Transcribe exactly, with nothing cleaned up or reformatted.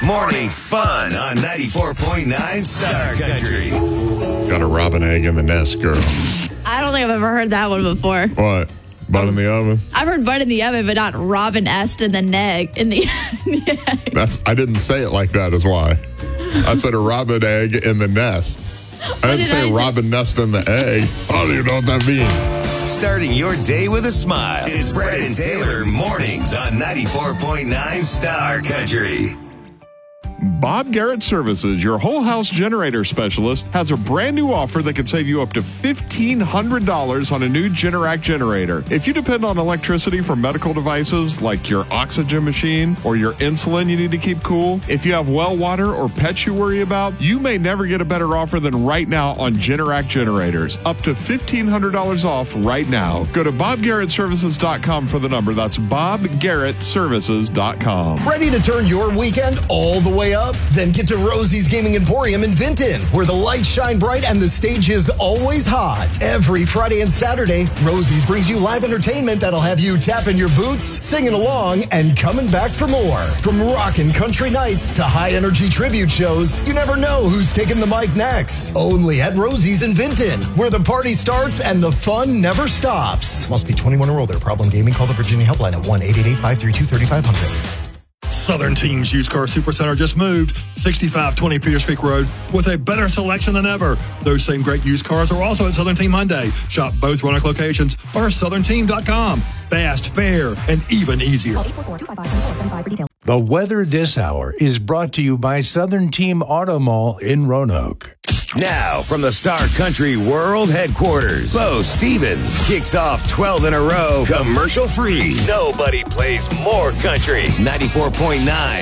Morning fun on ninety-four point nine Star Country. Got a robin egg in the nest, girl. I don't think I've ever heard that one before. What? Bun in the oven? I've heard bun in the oven, but not robin est in the neg in the, in the egg. That's I didn't say it like that, is why. I said a robin egg in the nest. I didn't did say I say? robin nest in the egg. I don't even know what that means. Starting your day with a smile. It's Brett and Taylor mornings on ninety-four point nine Star Country. Bob Garrett Services, your whole house generator specialist, has a brand new offer that could save you up to fifteen hundred dollars on a new Generac generator. If you depend on electricity for medical devices like your oxygen machine or your insulin you need to keep cool, if you have well water or pets you worry about, you may never get a better offer than right now on Generac generators. Up to fifteen hundred dollars off right now. Go to bob garrett services dot com for the number. That's bob garrett services dot com. Ready to turn your weekend all the way up? Then get to Rosie's Gaming Emporium in Vinton, where the lights shine bright and the stage is always hot. Every Friday and Saturday, Rosie's brings you live entertainment that'll have you tapping your boots, singing along, and coming back for more. From rockin' country nights to high-energy tribute shows, you never know who's taking the mic next. Only at Rosie's in Vinton, where the party starts and the fun never stops. Must be twenty-one or older. Problem gaming? Call the Virginia Helpline at one eight eight eight, five three two, three five zero zero. Southern Team's Used Car Supercenter just moved sixty-five twenty Peters Creek Road with a better selection than ever. Those same great used cars are also at Southern Team Hyundai. Shop both Roanoke locations or southern team dot com. Fast, fair, and even easier. The weather this hour is brought to you by Southern Team Auto Mall in Roanoke. Now, from the Star Country World Headquarters, Bo Stevens kicks off twelve in a row, commercial free. Nobody plays more country. ninety-four point nine